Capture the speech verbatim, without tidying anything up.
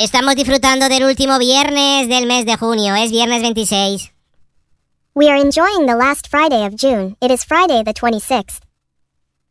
Estamos disfrutando del último viernes del mes de junio. Es viernes veintiséis. We are enjoying the last Friday of June. It is Friday the twenty-sixth.